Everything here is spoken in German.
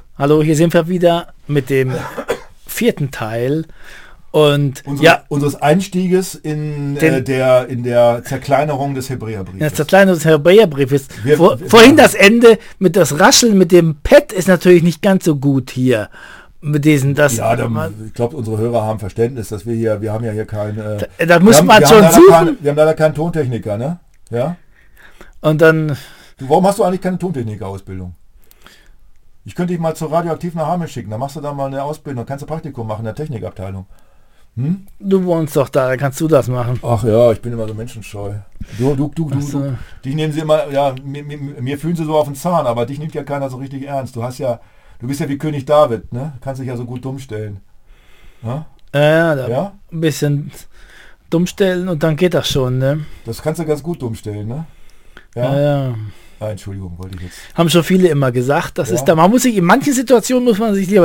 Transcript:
Hallo, hier sind wir wieder mit dem 4. Teil und unseres Einstieges in der Zerkleinerung des Hebräerbriefes. Ja, Zerkleinerung des Hebräerbriefes. Vorhin das Ende mit das Rascheln mit dem Pad ist natürlich nicht ganz so gut hier. Mit diesen, ich glaube, unsere Hörer haben Verständnis, dass wir haben ja hier kein... da muss man schon suchen. Wir haben leider keinen Tontechniker, ne? Ja? Und dann... Warum hast du eigentlich keine Tontechniker-Ausbildung? Ich könnte dich mal zur Radioaktiv nach Hameln schicken, dann machst du da mal eine Ausbildung, kannst du Praktikum machen in der Technikabteilung. Du wohnst doch da, kannst du das machen. Ach ja, ich bin immer so menschenscheu. Du. Dich nehmen sie immer, ja, mir fühlen sie so auf den Zahn, aber dich nimmt ja keiner so richtig ernst. Du bist ja wie König David, ne? Kannst dich ja so gut dumm stellen. Ja? Ein bisschen dumm stellen und dann geht das schon, ne? Das kannst du ganz gut dumm stellen, ne? Ja. Entschuldigung, wollte ich jetzt. Haben schon viele immer gesagt, das ist da, man muss sich, in manchen Situationen muss man sich lieber